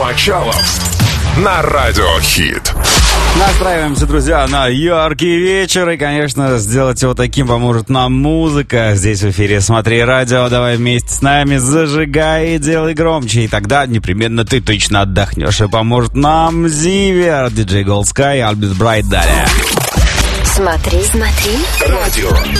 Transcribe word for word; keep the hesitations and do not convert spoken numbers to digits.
Мочалов на Радио Хит. Настраиваемся, друзья, на яркий вечер. И, конечно, сделать его таким поможет нам музыка. Здесь в эфире «Смотри радио». Давай вместе с нами зажигай и делай громче. И тогда непременно ты точно отдохнешь. И поможет нам Зивер, диджей Gold Sky, Альбис Брайт. Далее. Смотри, смотри. Радио.